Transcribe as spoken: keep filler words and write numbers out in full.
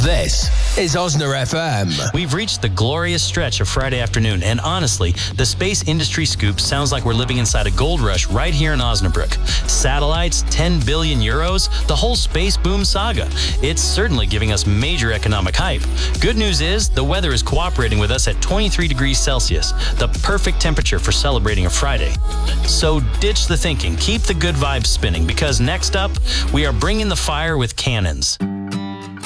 This is Osner F M. We've reached the glorious stretch of Friday afternoon, and honestly, the space industry scoop sounds like we're living inside a gold rush right here in Osnabrück. Satellites, ten billion euros, the whole space boom saga. It's certainly giving us major economic hype. Good news is, the weather is cooperating with us at twenty-three degrees Celsius, the perfect temperature for celebrating a Friday. So ditch the thinking, keep the good vibes spinning, because next up, we are bringing the fire with cannons.